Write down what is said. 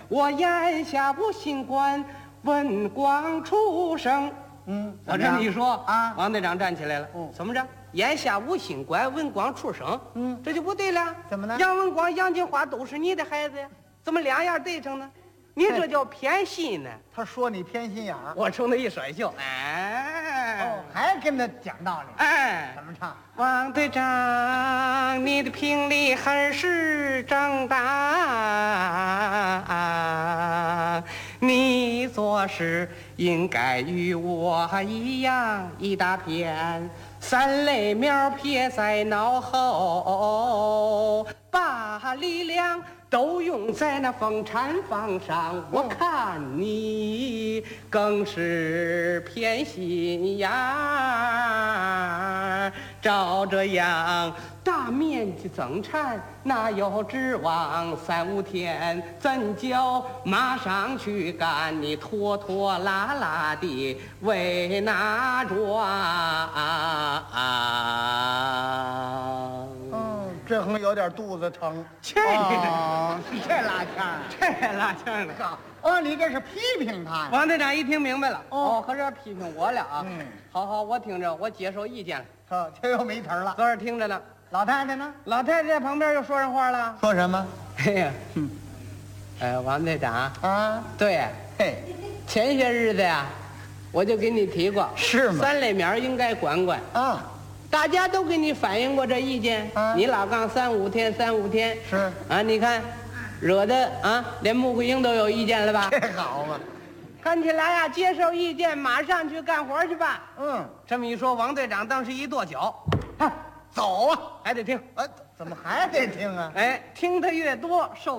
我眼下无心管文光出生。我这么一说啊， 王队长站起来了。怎么着？眼下无心管文光出生。这就不对了。 怎么呢？ 杨文光、杨金花都是你的孩子呀，怎么两样对上呢？你这叫偏心呢。 他说你偏心眼儿， 我冲他一甩袖，哎， 哦，还跟他讲道理， 哎， 怎么唱？ 王队长，你的评理还是正当，你做事应该与我一样，一大片三类苗撇在脑后，把力量都用在那风产房上。我看你更是偏心眼儿，照这样大面积增产，哪有指望3、5天怎叫马上去干？你拖拖拉拉的为哪桩？ 这横有点肚子疼。 这哦，是这拉腔儿。 这拉腔的。 哦，你这是批评他呀？ 王队长一听明白了， 哦合着批评我了啊！好好，我听着，我接受意见了。 这又没词儿了。 昨儿听着呢， 老太太呢？ 老太太在旁边又说上话了。 说什么？ 哎呀，王队长啊？ 对， 嘿， 前些日子呀，我就给你提过， 是吗 3类苗应该管管。 啊， 大家都给你反映过这意见，你老杠3、5天，3、5天是啊，你看，惹得啊，连穆桂英都有意见了吧？ 这好嘛。 看起来呀，接受意见，马上去干活去吧。这么一说，王队长当时一跺脚， 走啊！ 还得听。 怎么还得听啊？ 哎，听得越多，受